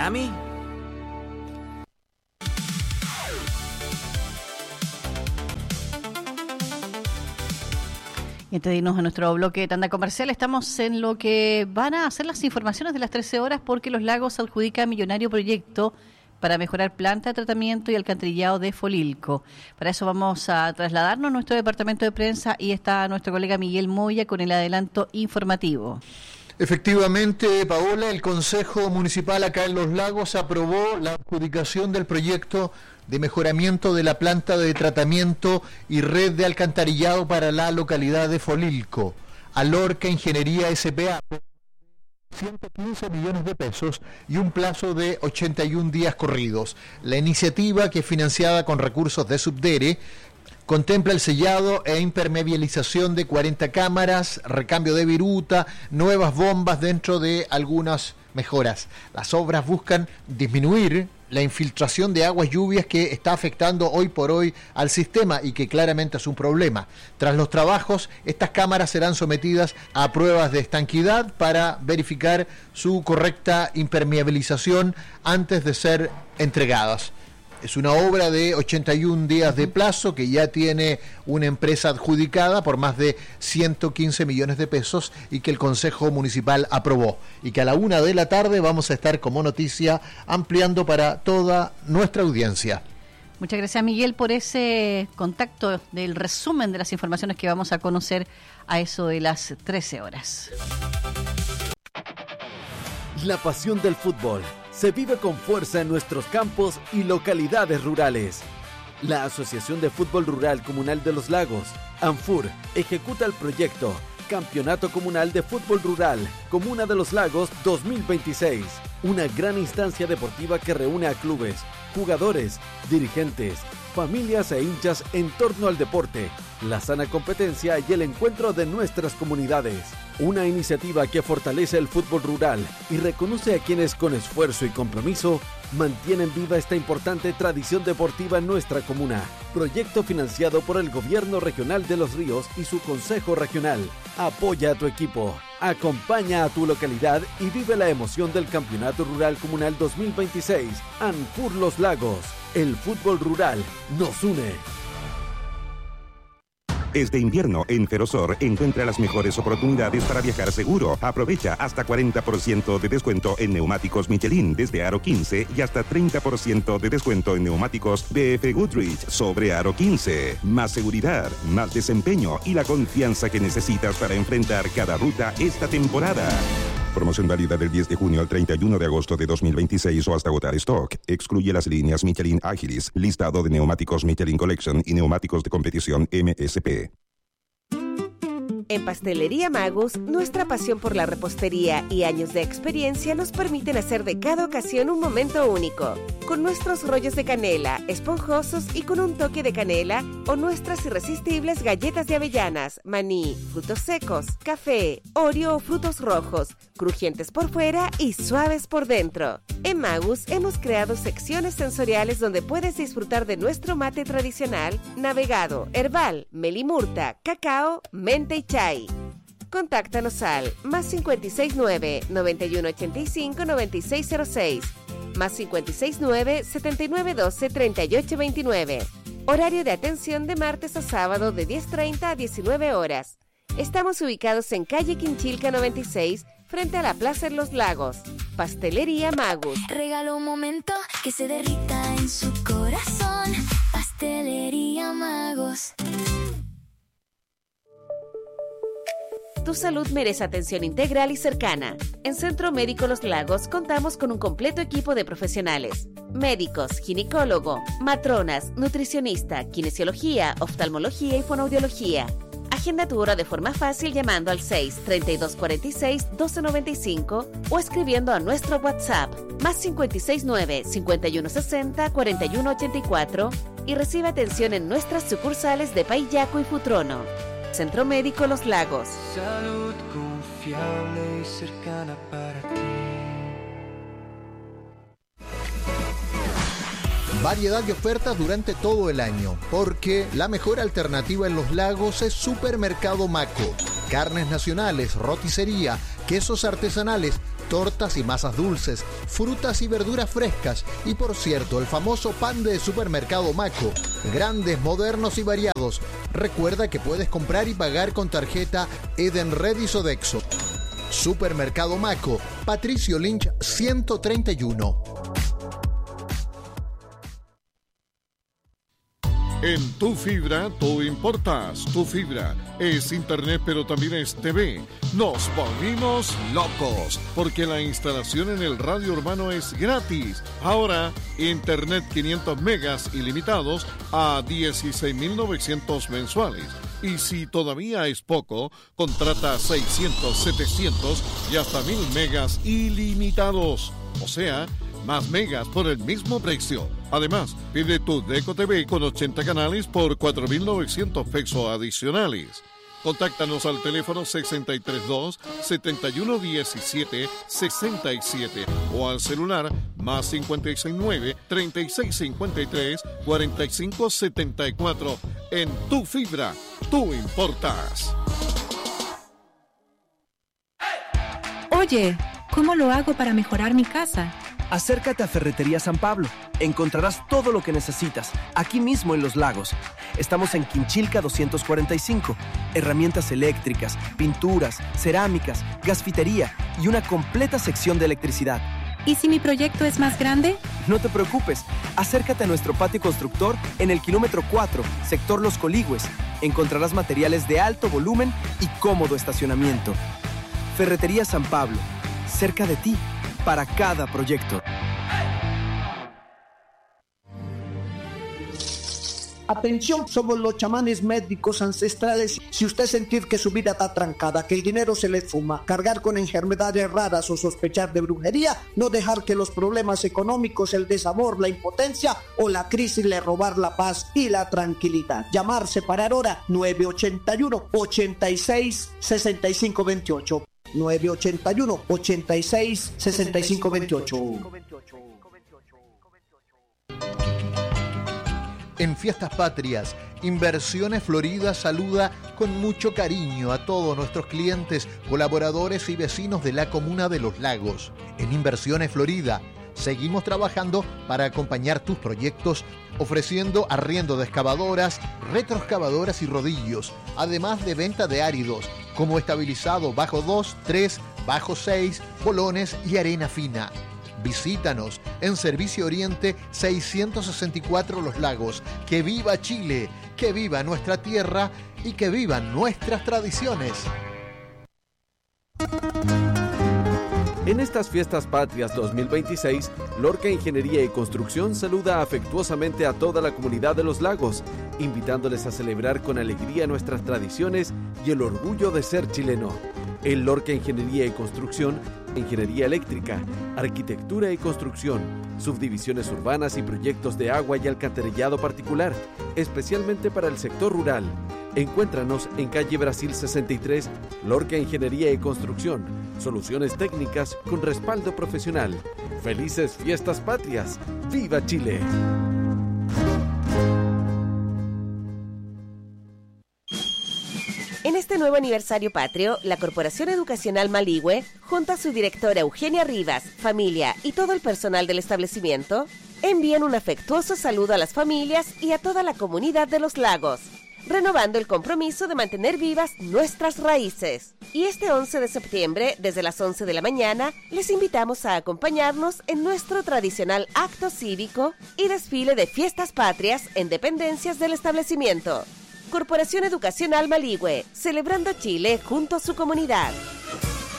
Miami. Y antes de irnos a nuestro bloque de tanda comercial, estamos en lo que van a hacer las informaciones de las 13 horas, porque Los Lagos adjudica millonario proyecto para mejorar planta de tratamiento y alcantarillado de Folilco. Para eso vamos a trasladarnos a nuestro departamento de prensa y está nuestro colega Miguel Moya con el adelanto informativo. Efectivamente, Paola, el Consejo Municipal acá en Los Lagos aprobó la adjudicación del proyecto de mejoramiento de la planta de tratamiento y red de alcantarillado para la localidad de Folilco. Alorca Ingeniería S.p.A. 115 millones de pesos y un plazo de 81 días corridos. La iniciativa, que es financiada con recursos de Subdere, contempla el sellado e impermeabilización de 40 cámaras, recambio de viruta, nuevas bombas, dentro de algunas mejoras. Las obras buscan disminuir la infiltración de aguas lluvias que está afectando hoy por hoy al sistema y que claramente es un problema. Tras los trabajos, estas cámaras serán sometidas a pruebas de estanquidad para verificar su correcta impermeabilización antes de ser entregadas. Es una obra de 81 días de plazo que ya tiene una empresa adjudicada por más de 115 millones de pesos y que el Consejo Municipal aprobó. Y que a la 1 de la tarde vamos a estar como noticia ampliando para toda nuestra audiencia. Muchas gracias, Miguel, por ese contacto del resumen de las informaciones que vamos a conocer a eso de las 13 horas. La pasión del fútbol se vive con fuerza en nuestros campos y localidades rurales. La Asociación de Fútbol Rural Comunal de Los Lagos, ANFUR, ejecuta el proyecto Campeonato Comunal de Fútbol Rural Comuna de Los Lagos 2026, una gran instancia deportiva que reúne a clubes, jugadores, dirigentes, familias e hinchas en torno al deporte, la sana competencia y el encuentro de nuestras comunidades. Una iniciativa que fortalece el fútbol rural y reconoce a quienes con esfuerzo y compromiso mantienen viva esta importante tradición deportiva en nuestra comuna. Proyecto financiado por el Gobierno Regional de Los Ríos y su Consejo Regional. Apoya a tu equipo, acompaña a tu localidad y vive la emoción del Campeonato Rural Comunal 2026. ANFUR Los Lagos. El fútbol rural nos une. Este invierno en Ferrosur encuentra las mejores oportunidades para viajar seguro. Aprovecha hasta 40% de descuento en neumáticos Michelin desde aro 15 y hasta 30% de descuento en neumáticos BF Goodrich sobre aro 15. Más seguridad, más desempeño y la confianza que necesitas para enfrentar cada ruta esta temporada. Promoción válida del 10 de junio al 31 de agosto de 2026 o hasta agotar stock. Excluye las líneas Michelin Agilis, listado de neumáticos Michelin Collection y neumáticos de competición MSP. En Pastelería Magus, nuestra pasión por la repostería y años de experiencia nos permiten hacer de cada ocasión un momento único. Con nuestros rollos de canela, esponjosos y con un toque de canela, o nuestras irresistibles galletas de avellanas, maní, frutos secos, café, Oreo o frutos rojos, crujientes por fuera y suaves por dentro. En Magus hemos creado secciones sensoriales donde puedes disfrutar de nuestro mate tradicional, navegado, herbal, melimurta, cacao, menta y chai. Contáctanos al más 569-9185-9606, más 569-7912-3829. Horario de atención de martes a sábado de 10:30 a 19 horas. Estamos ubicados en calle Quinchilca 96, frente a la Plaza en Los Lagos. Pastelería Magus. Regalo un momento que se derrita en su corazón. Pastelería Magos. Tu salud merece atención integral y cercana. En Centro Médico Los Lagos contamos con un completo equipo de profesionales. Médicos, ginecólogo, matronas, nutricionista, kinesiología, oftalmología y fonoaudiología. Agenda tu hora de forma fácil llamando al 6-3246-1295 o escribiendo a nuestro WhatsApp más 569-5160-4184 y recibe atención en nuestras sucursales de Paillaco y Futrono. Centro Médico Los Lagos. Salud confiable y cercana para ti. Variedad de ofertas durante todo el año, porque la mejor alternativa en Los Lagos es Supermercado Maco. Carnes nacionales, roticería, quesos artesanales, tortas y masas dulces, frutas y verduras frescas y, por cierto, el famoso pan de Supermercado Maco. Grandes, modernos y variados. Recuerda que puedes comprar y pagar con tarjeta Edenred y Sodexo. Supermercado Maco, Patricio Lynch 131. En Tu Fibra, tú importas. Tu Fibra es internet, pero también es TV. Nos volvimos locos, porque la instalación en el radio urbano es gratis. Ahora, internet 500 megas ilimitados a 16.900 mensuales. Y si todavía es poco, contrata 600, 700 y hasta 1.000 megas ilimitados. O sea, más megas por el mismo precio. Además, pide tu Deco TV con 80 canales por 4.900 pesos adicionales. Contáctanos al teléfono 632-7117-67 o al celular más 569-3653-4574. En Tu Fibra, tú importas. Oye, ¿cómo lo hago para mejorar mi casa? Acércate a Ferretería San Pablo. Encontrarás todo lo que necesitas, aquí mismo en Los Lagos. Estamos en Quinchilca 245. Herramientas eléctricas, pinturas, cerámicas, gasfitería y una completa sección de electricidad. ¿Y si mi proyecto es más grande? No te preocupes. Acércate a nuestro patio constructor en el kilómetro 4, sector Los Coligües. Encontrarás materiales de alto volumen y cómodo estacionamiento. Ferretería San Pablo, cerca de ti, para cada proyecto. Atención, somos los chamanes médicos ancestrales. Si usted sentir que su vida está trancada, que el dinero se le fuma, cargar con enfermedades raras o sospechar de brujería, no dejar que los problemas económicos, el desamor, la impotencia o la crisis le robar la paz y la tranquilidad. Llamar, separar hora 981-86-6528. 981-86-6528. En Fiestas Patrias, Inversiones Florida saluda con mucho cariño a todos nuestros clientes, colaboradores y vecinos de la comuna de Los Lagos. En Inversiones Florida seguimos trabajando para acompañar tus proyectos, ofreciendo arriendo de excavadoras, retroexcavadoras y rodillos, además de venta de áridos, como estabilizado bajo 2, 3, bajo 6, bolones y arena fina. Visítanos en Servicio Oriente 664 Los Lagos. ¡Que viva Chile! ¡Que viva nuestra tierra! ¡Y que vivan nuestras tradiciones! En estas Fiestas Patrias 2026, Lorca Ingeniería y Construcción saluda afectuosamente a toda la comunidad de Los Lagos, invitándoles a celebrar con alegría nuestras tradiciones y el orgullo de ser chileno. En Lorca Ingeniería y Construcción, Ingeniería Eléctrica, Arquitectura y Construcción, subdivisiones urbanas y proyectos de agua y alcantarillado particular, especialmente para el sector rural. Encuéntranos en calle Brasil 63, Lorca Ingeniería y Construcción, soluciones técnicas con respaldo profesional. ¡Felices Fiestas Patrias! ¡Viva Chile! En este nuevo aniversario patrio, la Corporación Educacional Maligüe, junto a su directora Eugenia Rivas, familia y todo el personal del establecimiento, envían un afectuoso saludo a las familias y a toda la comunidad de Los Lagos, renovando el compromiso de mantener vivas nuestras raíces. Y este 11 de septiembre, desde las 11 de la mañana, les invitamos a acompañarnos en nuestro tradicional acto cívico y desfile de Fiestas Patrias en dependencias del establecimiento. Corporación Educacional Maligüe, celebrando Chile junto a su comunidad.